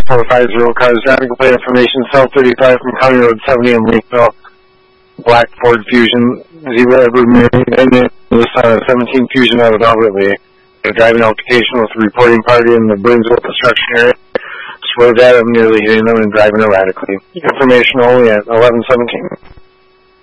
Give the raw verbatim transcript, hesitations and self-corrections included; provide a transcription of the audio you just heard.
four five zero cars driving plate information, cell thirty-five from County Road seventy in Lakeville. Black Ford Fusion, zero Edward Mary, and then this uh, seventeen Fusion out of Albert. A driving altercation with a reporting party in the Burnsville construction area. Swerved at him, nearly hitting them and driving erratically. Information only at eleven seventeen.